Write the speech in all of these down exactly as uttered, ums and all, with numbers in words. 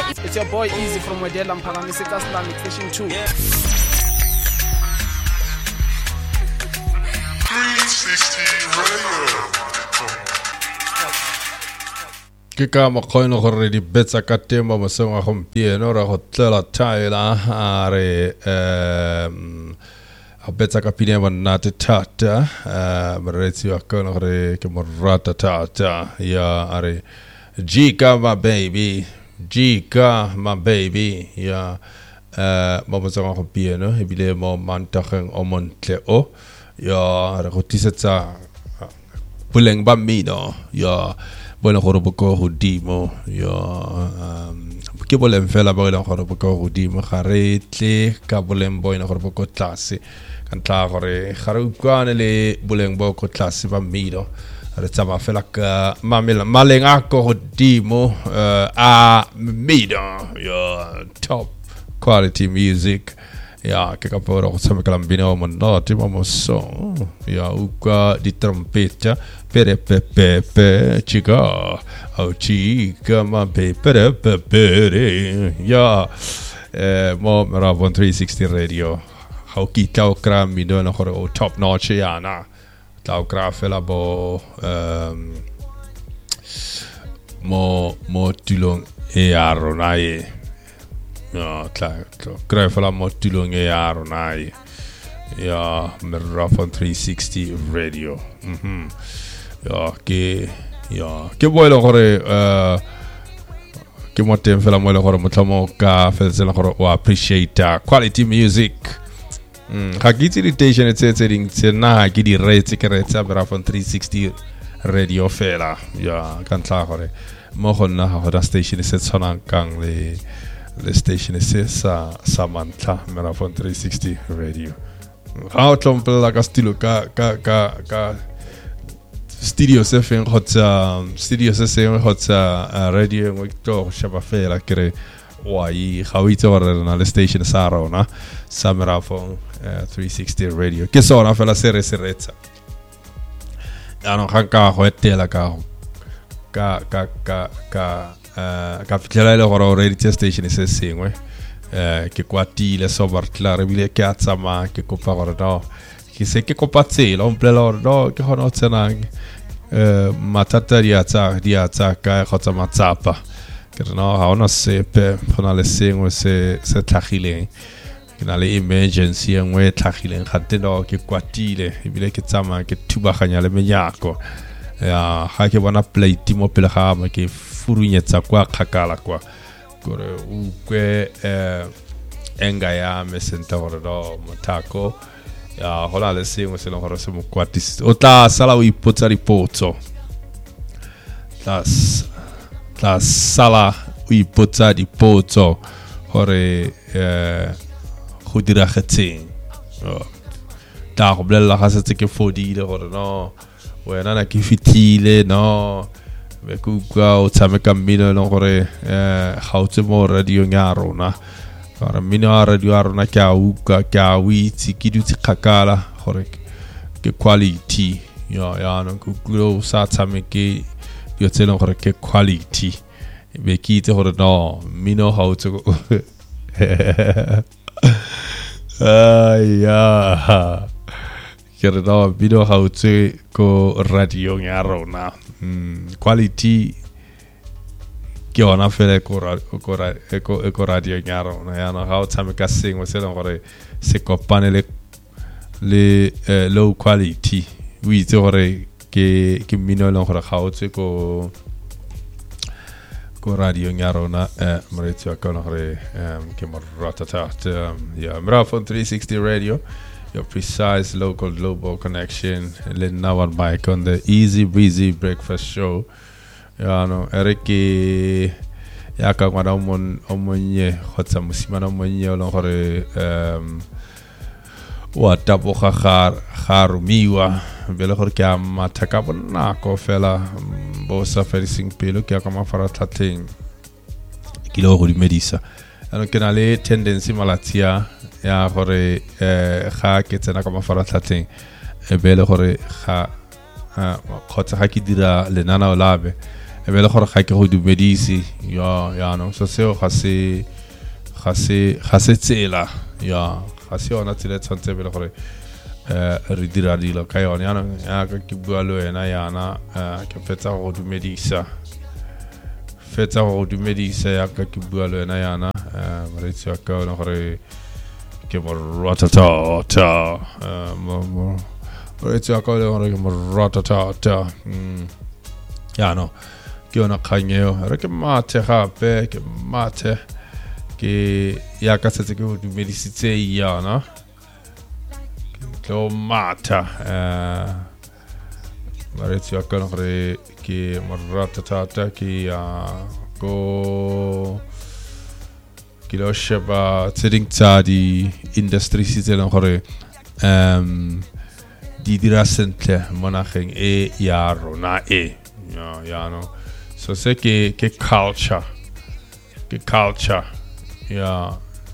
It's your boy Easy from Wedela Mpangamiseka Islamic Station two. three sixty Radio. Ke ka mokgono gore di betsa ka tema mosong wa gompieno ra go tlela taila are um a betsa ka pine bona tata uh moretsi wa kono gore ke morata tata ya are Jika my baby Jika my baby ya uh mo mosong wa gompieno e bile mo mantageng o montle o ya re go tlisetsa buleng ba mmino ya bona gore boko hodimo ya um ke boleng fela ba ile gore boko hodimo ga re tle ka boleng bona gore boko tlase ka ntla gore ga re ukwane le boleng boko tlase ba mmino re tsama fela ka mamela maleng a go hodimo a mmino ya top quality music ya ke ka pora go tshameka mbino mo noti mo so ya uka di trompeta pere pepe pe chica au chica ma pere pepe ya eh mo Merav three sixty radio how ki tau kra mi do na o top notch ya na tau kra fela bo um mo mo tulong e aronaye ja klar klar greifen la motulong e aronai ja Merav three sixty radio mhm ja ke ja ke boelo gore uh ke motem fela mo le gore motlamo ka fetsela gore o appreciate quality music mm ga ke irritation e tse ding tsena ke di rate ke retsa Merav three sixty radio fela ja kan tla gore mo gonna ga da station se tsona kang le le station is sa Samantha Merav three sixty radio. How tompel la Castillo ka ka ka ka studio se fin hotsa studio se se hotsa radio ngito shaba fela kere wai khawitsa wara na le station sa rona sa Merav three sixty radio. Ke sona fela sere seretsa. Ano khanka ho etela ka ka ka ka ka Uh, ka fitlela le gore radio station se sengwe eh ke kwatile so bartla re bile ke a tsama ke kopa gore no ke se ke kopa tsela on plela no ke gona tsenang eh matata dia tsa dia tsa ka khotsa matsapa ke no ha ona sepe bona le sengwe se se tlhagileng ke na le emergency engwe tlhagileng gatte no ke kwatile e bile ke tsama ke thubaganya le menyako ya ha ke bona plate mo pele ga ma ke furunyetsa kwa khakala kwa gore u kwe eh enga ya me senta gore do motako ya hola le sengwe se le gore se mo kwatisi o tla sala o ipotsa dipotso tla tla sala o ipotsa dipotso gore eh go dira getseng ta go blela ga setse ke fodile gore no wena na ke fitile no be ku ka o tsameka mmino no gore eh ga o tse mo radio nya rona gore mmino a radio a rona ke a uka ke a witsi ke dutse khakala gore ke quality ya ya no ku go sa tsameke yo tsela gore ke quality be ke itse gore no mmino ga o tse ay ya kere no mmino ga o tse ko radio nya rona mm, quality ke ona fela ko ko ko ko radio nyaro na ya no ha o tsameka sengwe se le gore se kopane le le uh, low quality we itse gore ke ke mmino le gore ga o tse ko ko radio nyaro na eh moretsi wa kona gore um ke mo ratata ya Merav three sixty radio, your precise local global connection. Letting now on mic on the Easy Breezy Breakfast Show. Ya no ereke ya ka ngwana mon omonye khotsa musimana omonye o lengore um wa tapo ga gar garumiwa bele gore ke a mathaka bona ko fela bo sa ferising pelo ke ka mafara thateng ke lo go di medisa ano ke na le tendency malatia ya gore eh ga ke tsena ka mafara thateng e bele gore ga khotsa ga ke dira lenana o labe e bele gore ga ke go dumedise ya ya no so seo ga se ga se ga se tsela ya ga se ona tsela tshwantse bele gore eh re dira dilo ka yona ya no ya ka ke bua le wena yana ke fetsa go dumedisa fetsa go dumedisa ya ka ke bua le wena yana re tsa ka ona gore ke mo ratata ta mo mo re tsa ka le gore ke mo ratata ta ya no ke ona khanyeo re ke mathe gape ke mathe ke ya ka setse ke dumedisitse yana tlo matha eh re tsa ka gore ke mo ratata ke ya go kilo sheba tseding tsa di industry tse leng gore um di dira sentle mo nageng e ya rona e ya ya no so se ke ke culture ke culture ya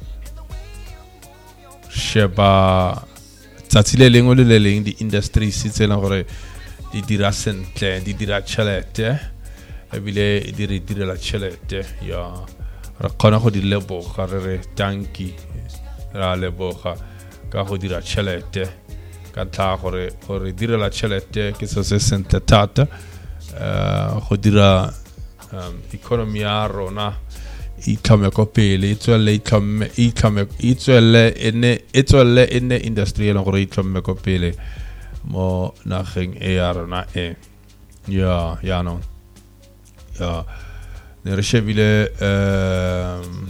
sheba tsatsile lengwe le le leng di industry tse leng gore di dira sentle di dira tšhelete ebile di re direla tšhelete ya re kgona go di leboga re re tanki ra leboga ka go dira tšhelete ka tla gore gore direla tšhelete ke se se sentle thata go dira economy ya rona itlhame ko pele itswele itlhame itlhame itswele ene itswele ene industry ya gore itlhame ko pele mo nageng e ya rona e ya ya no ya ne re shebile um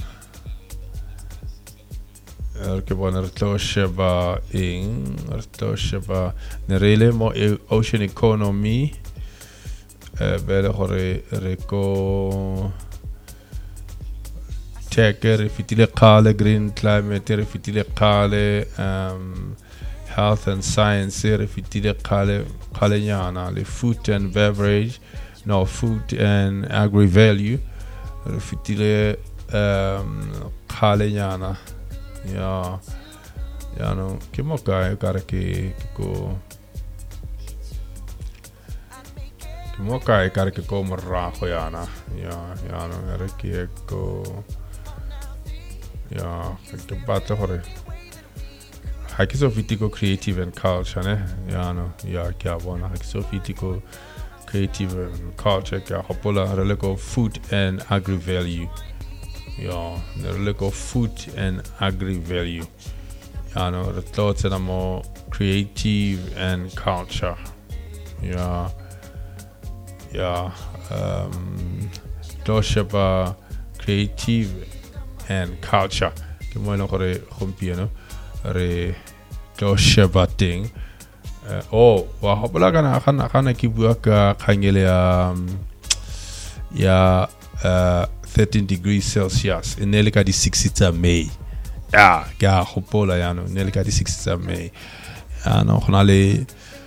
er ke bona re tlo sheba eng re tlo sheba ne re ile mo ocean economy eh bele gore re ko tech re fitile qale green climate re fitile qale um health and science re fitile qale qale nyana le food and beverage no food and agri value re fitile um qale nyana ya ya no ke mo ka ka ke ko ke mo ka ka ke ko morago yana ya ya no re ke ko ya ke batla gore ha ke so fitiko creative and culture ne ya no ya ke a bona ha ke so fitiko creative and culture ke hopola re le ko food and agri value ya re le ko food and agri value ya no re thoughts and more creative and culture ya ya um toshaba creative and culture ke mo le gore gompieno re toshaba ting Uh, oh, wa hopola kana kana kana ki bua ka khangele ya ya uh, thirteen degrees Celsius in nelika di sixty tsa May ya ka hopola ya no nelika di sixty tsa May ya no khona le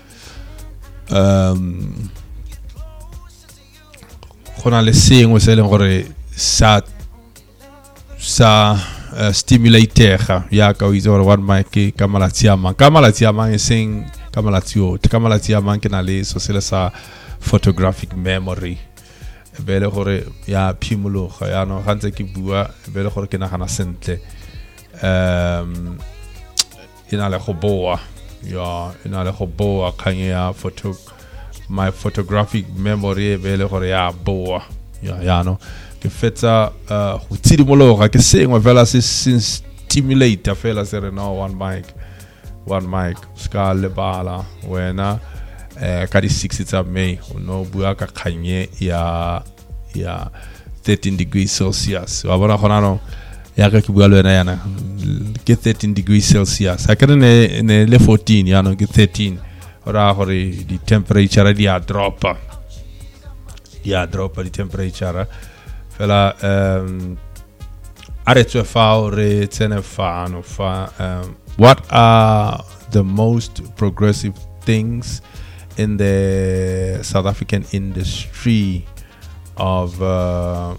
um khona le sengwe se leng gore sa sa uh, stimulator ya ka o itse gore one mic ka malatsi a mang ka malatsi a mang e seng kamalatio kamalatio mang ke na le so se le sa photographic memory bele gore ya phimologa ya no gantse ke bua bele gore ke nagana sentle um ina le go boa ya ina le go boa kanye ya photo my photographic memory bele gore ya boa ya ya no ke fetsa uh go tsidimologa ke sengwe fela se stimulator fela se re no one mic one mic ska lebala wena eh ka di sixty tsa May no bua ka khanye ya ya thirteen degrees Celsius wa bona gona no ya ka ke bua le wena yana ke thirteen degrees Celsius ha kere ne ne le fourteen ya no ke thirteen ora gore di temperature di a drop ya drop di temperature fela um are tswe fa re tsene fa no fa um what are the most progressive things in the South African industry of uh,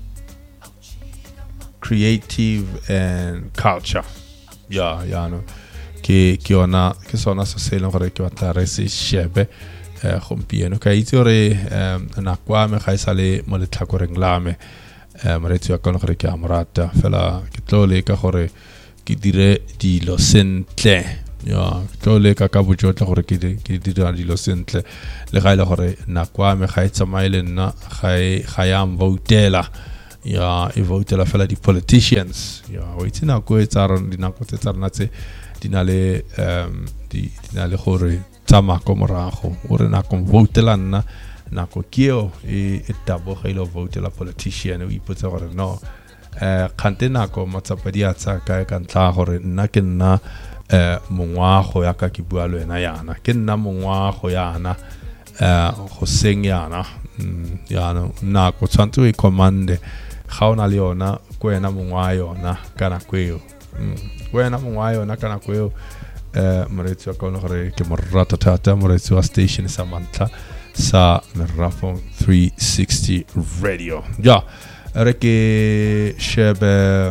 creative and culture? Yeah, yeah, no. Ke ke ona ke sona se se leng gore ke batla re se shebe gompieno ka itse re na kwa me ga isale mo le tlhakoreng la me moretsi wa kone gore ke amorata fela ke tlole ka gore ke dire dilo sentle ya tlole ka ka botjotla gore ke ke dire dilo sentle le ga ile gore na kwa me ga itsamaile nna ga ga ya mvotela ya e votela fela di politicians ya o itsina go etsa dinako tse tsarana tse dinale um di dinale gore tsama ko morago o re na go votela nna nako keo e etabo ga ile vote la politician o ipotsa gore no eh khante nako matsapadi a tsa ka ka ntla gore nna ke nna eh mongwago ya ka ke bua le wena yana ke nna mongwago yana eh go senyana yana nako tshwantse o commande ga ona le yona ko ena mongwa yona kana kweo ko ena mongwa yona kana kweo eh moretsi wa kone gore ke morata thata moretsi wa station sa mantla sa Merafo three sixty radio ja re ke shebe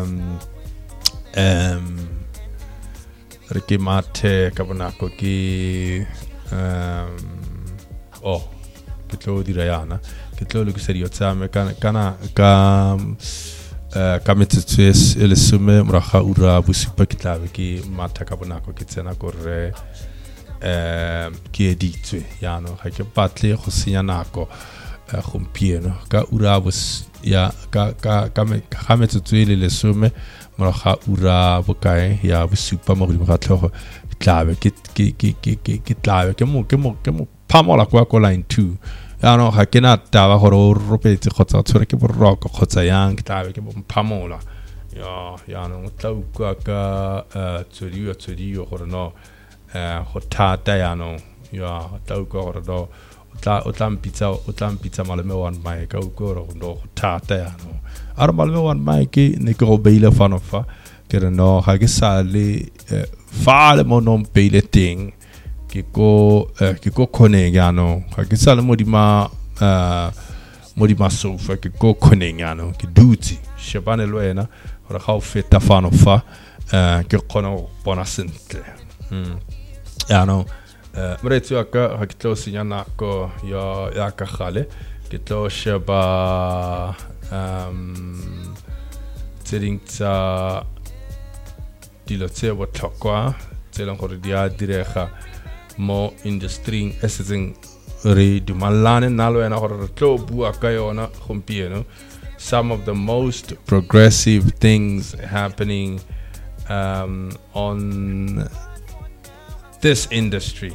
um re ke mate ka bonako ke um oh ke tlo dira yana ke tlo le serio tsame kana kana ka eh ka metsetse e le sume moraga ura busipa ke tlabe ke mate ka bonako ke tsena gore eh ke editswe yana ga ke patle go senya nako gompieno ka ura bus ya ka ka ka me ga metsetse le le sume moraga ura bokae ya busipa mo go ga tlhogo tlabe ke ke ke ke ke tlabe ke mo ke mo ke mo pamola kwa ko line two yana ga ke na taba gore o ropetse khotsa tshwere ke boroko khotsa yang tlabe ke mo pamola ya yana o tla ukwa ka tsodiwa tsodiwa gore no eh go thata yana ya tla ukwa gore no o tla o tla mpitsa o tla mpitsa malome one mic ka ukwa gore no go thata yana ara malome one mic ne ke go beile fano fa ke re no ga ke sa le fa le mo no beile ting ke go ke go khone yana ga ke sa le mo di ma eh mo di ma sofa ke go khone yana ke dutse shebane le wena gore ga o feta fano fa eh ke khona go bona sentle mm ya no eh moretsi wa ka ga ke tlo senya nako ya ya ka gale ke tlo sheba um tseding tsa dilo tse botlhokwa tse leng gore di a direga mo industry e setseng re dumalane nna le wena gore re tlo bua ka yona gompieno some of the most progressive things happening um on this industry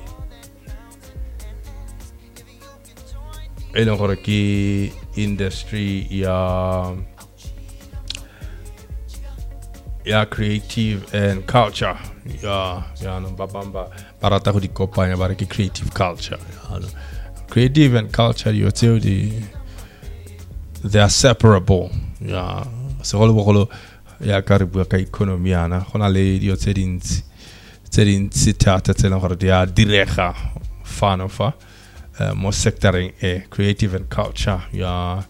e leng gore ke industry ya ya creative and culture ya ya no babamba barata go di kopanya ba re ke creative culture ya no creative and culture you tell the they are separable ya se go le bogolo ya ka re bua ka economy ana gona le dio tse dintsi tse dintsi thata tse leng gore di a direga fano fa mo sectoring e creative and culture ya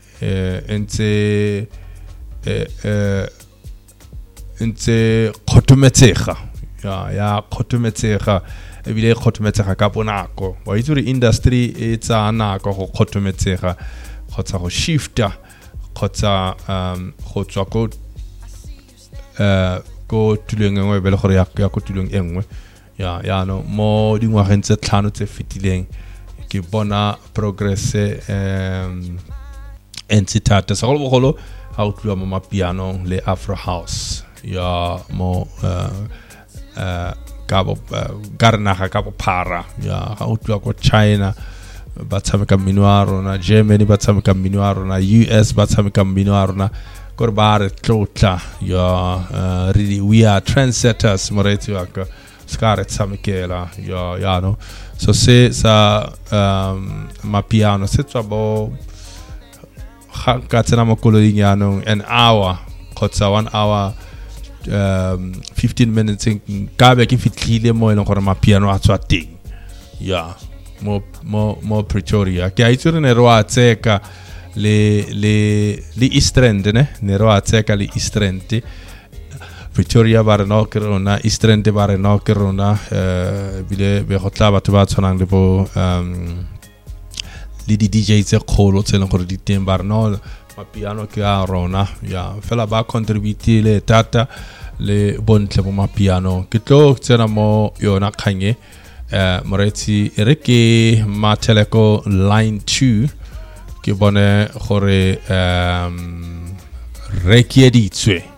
ntse eh ntse khotumetsega ya ya khotumetsega e bile khotumetsega ka bonako wa itse re industry e tsa nako go khotumetsega khotsa go shifta khotsa um go tswa ko eh ko tuleng engwe bele gore ya ko tuleng engwe ya ya no mo dingwageng tse tlhano tse fitileng ke bona progress um entitata sa go bogolo ha o tloa mo mapiano le Afro House ya mo uh uh ka bo garna ga ka bo para ya ha o tloa ko China ba tshameka minuaro na Germany ba tshameka minuaro na U S ba tshameka minuaro na korbare tlotla ya really we are trendsetters moretsi wa ka skare tsamekela ya ya no so se sa um mapiano se tswa bo ga tsena mo koloding ya no an hour khotsa one hour um fifteen minutes ka be ke fitlile mo ene gore mapiano a tswa teng ya mo mo mo Pretoria ke a itse ne ro a tseka le le le East End ne ne ro a tseka le East End Pretoria ba re no ke rona Eastern de ba re no ke rona eh bile be go tla batho ba tshwanang le bo um le di D J tse kholo tse leng gore di teng ba re no mapiano ke a rona ya fela ba contribute le tata le bontle bo mapiano ke tlo tsena mo yona khanye eh moretsi re ke Mateleko line two ke bone gore um re ke editswe